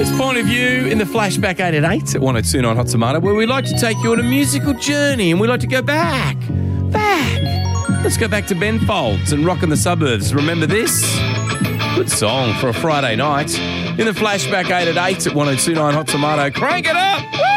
It's Point of View in the Flashback 8 at 8 at 1029 Hot Tomato, where we like to take you on a musical journey and we like to go back. Let's go back to Ben Folds and Rockin' the Suburbs. Remember this? Good song for a Friday night. In the Flashback 8 at 8 at 1029 Hot Tomato. Crank it up! Woo!